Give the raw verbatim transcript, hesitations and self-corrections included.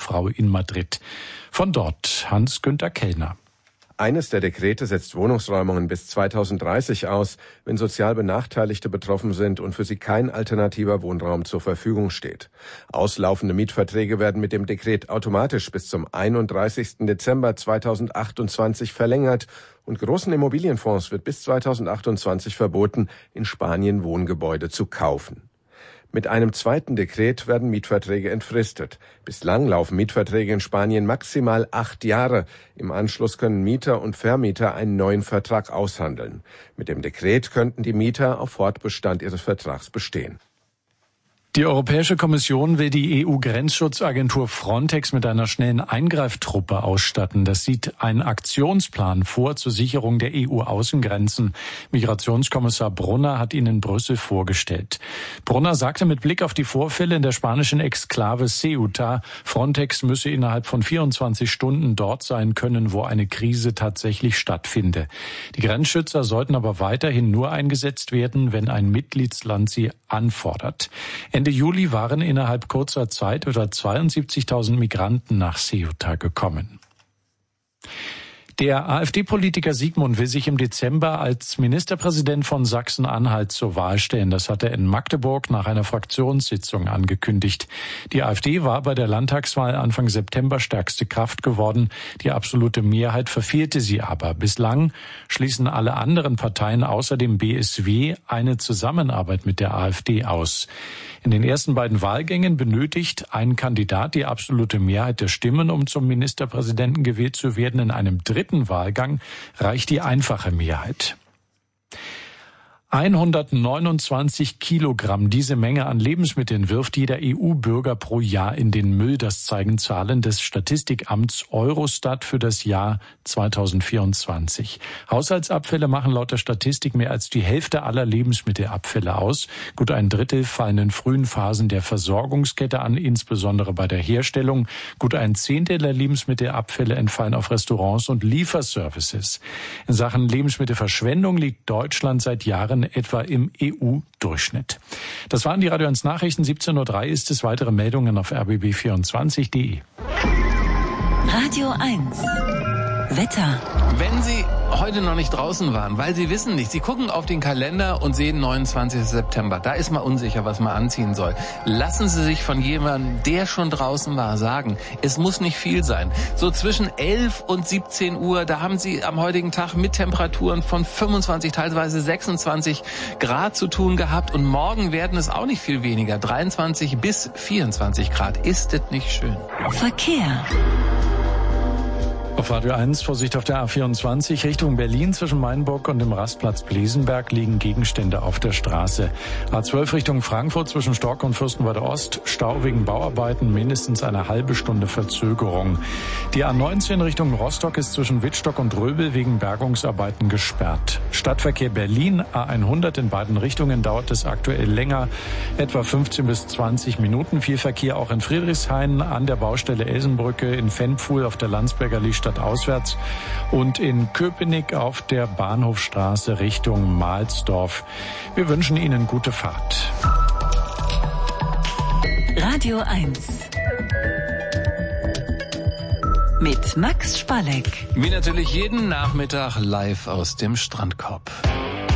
Ehefrau in Madrid. Von dort Hans-Günther Kellner. Eines der Dekrete setzt Wohnungsräumungen bis zweitausenddreißig aus, wenn sozial Benachteiligte betroffen sind und für sie kein alternativer Wohnraum zur Verfügung steht. Auslaufende Mietverträge werden mit dem Dekret automatisch bis zum einunddreißigsten Dezember zweitausendachtundzwanzig verlängert und großen Immobilienfonds wird bis zweitausendachtundzwanzig verboten, in Spanien Wohngebäude zu kaufen. Mit einem zweiten Dekret werden Mietverträge entfristet. Bislang laufen Mietverträge in Spanien maximal acht Jahre. Im Anschluss können Mieter und Vermieter einen neuen Vertrag aushandeln. Mit dem Dekret könnten die Mieter auf Fortbestand ihres Vertrags bestehen. Die Europäische Kommission will die E U-Grenzschutzagentur Frontex mit einer schnellen Eingreiftruppe ausstatten. Das sieht einen Aktionsplan vor zur Sicherung der E U-Außengrenzen. Migrationskommissar Brunner hat ihn in Brüssel vorgestellt. Brunner sagte mit Blick auf die Vorfälle in der spanischen Exklave Ceuta, Frontex müsse innerhalb von vierundzwanzig Stunden dort sein können, wo eine Krise tatsächlich stattfinde. Die Grenzschützer sollten aber weiterhin nur eingesetzt werden, wenn ein Mitgliedsland sie anfordert. Ende Juli waren innerhalb kurzer Zeit über zweiundsiebzigtausend Migranten nach Ceuta gekommen. Der AfD-Politiker Sigmund will sich im Dezember als Ministerpräsident von Sachsen-Anhalt zur Wahl stellen. Das hat er in Magdeburg nach einer Fraktionssitzung angekündigt. Die AfD war bei der Landtagswahl Anfang September stärkste Kraft geworden. Die absolute Mehrheit verfehlte sie aber. Bislang schließen alle anderen Parteien außer dem B S W eine Zusammenarbeit mit der AfD aus. In den ersten beiden Wahlgängen benötigt ein Kandidat die absolute Mehrheit der Stimmen, um zum Ministerpräsidenten gewählt zu werden. In einem dritten Wahlgang reicht die einfache Mehrheit. hundertneunundzwanzig Kilogramm. Diese Menge an Lebensmitteln wirft jeder E U-Bürger pro Jahr in den Müll. Das zeigen Zahlen des Statistikamts Eurostat für das Jahr zweitausendvierundzwanzig. Haushaltsabfälle machen laut der Statistik mehr als die Hälfte aller Lebensmittelabfälle aus. Gut ein Drittel fallen in frühen Phasen der Versorgungskette an, insbesondere bei der Herstellung. Gut ein Zehntel der Lebensmittelabfälle entfallen auf Restaurants und Lieferservices. In Sachen Lebensmittelverschwendung liegt Deutschland seit Jahren etwa im E U-Durchschnitt. Das waren die Radio eins Nachrichten. siebzehn Uhr drei ist es. Weitere Meldungen auf r b b vierundzwanzig punkt de. Radio eins. Wetter. Wenn Sie heute noch nicht draußen waren, weil Sie wissen nicht, Sie gucken auf den Kalender und sehen neunundzwanzigsten September. Da ist man unsicher, was man anziehen soll. Lassen Sie sich von jemandem, der schon draußen war, sagen, es muss nicht viel sein. So zwischen elf und siebzehn Uhr, da haben Sie am heutigen Tag mit Temperaturen von fünfundzwanzig, teilweise sechsundzwanzig Grad zu tun gehabt. Und morgen werden es auch nicht viel weniger. dreiundzwanzig bis vierundzwanzig Grad. Ist das nicht schön? Verkehr. Auf Radio eins, Vorsicht auf der A vierundzwanzig, Richtung Berlin zwischen Mainburg und dem Rastplatz Blesenberg liegen Gegenstände auf der Straße. A zwölf Richtung Frankfurt zwischen Stork und Fürstenwalde Ost, Stau wegen Bauarbeiten, mindestens eine halbe Stunde Verzögerung. Die A neunzehn Richtung Rostock ist zwischen Wittstock und Röbel wegen Bergungsarbeiten gesperrt. Stadtverkehr Berlin, A hundert in beiden Richtungen dauert es aktuell länger, etwa fünfzehn bis zwanzig Minuten. Viel Verkehr auch in Friedrichshain, an der Baustelle Elsenbrücke, in Ventpfuhl auf der Landsberger Lichtstadt auswärts und in Köpenick auf der Bahnhofstraße Richtung Mahlsdorf. Wir wünschen Ihnen gute Fahrt. Radio eins. Mit Max Spalleck. Wie natürlich jeden Nachmittag live aus dem Strandkorb.